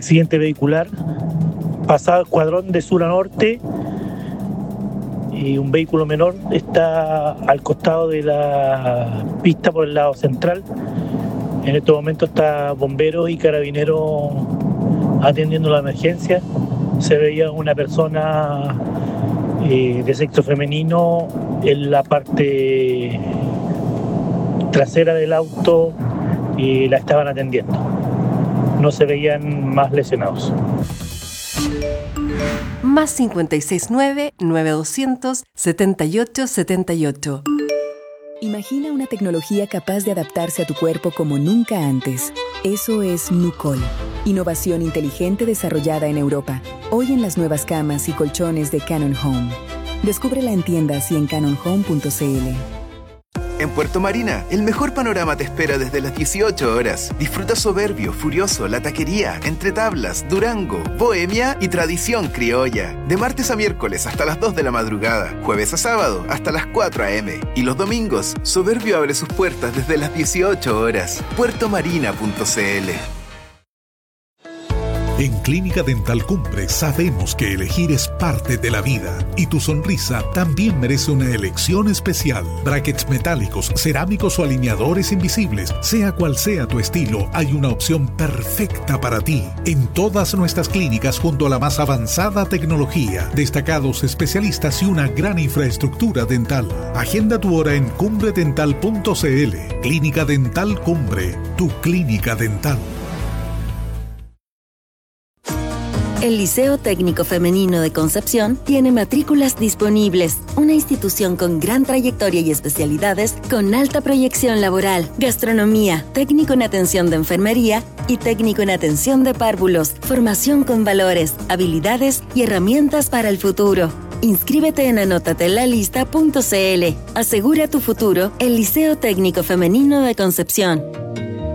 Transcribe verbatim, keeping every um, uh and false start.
accidente vehicular, pasado Escuadrón de sur a norte, y un vehículo menor está al costado de la pista por el lado central. En este momento está bomberos y carabineros atendiendo la emergencia. Se veía una persona eh, de sexo femenino en la parte trasera del auto y la estaban atendiendo. No se veían más lesionados. Más cincuenta y seis nueve, nueve doscientos, setenta y ocho setenta y ocho. Imagina una tecnología capaz de adaptarse a tu cuerpo como nunca antes. Eso es Nucol. Innovación inteligente desarrollada en Europa. Hoy en las nuevas camas y colchones de Canon Home. Descúbrela en tiendas y en canon home punto c l. En Puerto Marina, el mejor panorama te espera desde las dieciocho horas. Disfruta Soberbio, Furioso, La Taquería, Entre Tablas, Durango, Bohemia y Tradición Criolla. De martes a miércoles hasta las dos de la madrugada. Jueves a sábado hasta las cuatro a eme. Y los domingos, Soberbio abre sus puertas desde las dieciocho horas. puerto marina punto c l. En Clínica Dental Cumbre sabemos que elegir es parte de la vida y tu sonrisa también merece una elección especial. Brackets metálicos, cerámicos o alineadores invisibles, sea cual sea tu estilo, hay una opción perfecta para ti. En todas nuestras clínicas junto a la más avanzada tecnología, destacados especialistas y una gran infraestructura dental. Agenda tu hora en cumbre dental punto c l. Clínica Dental Cumbre, tu clínica dental. El Liceo Técnico Femenino de Concepción tiene matrículas disponibles. Una institución con gran trayectoria y especialidades con alta proyección laboral, gastronomía, técnico en atención de enfermería y técnico en atención de párvulos, formación con valores, habilidades y herramientas para el futuro. Inscríbete en anótatelalista punto c l. Asegura tu futuro, el Liceo Técnico Femenino de Concepción.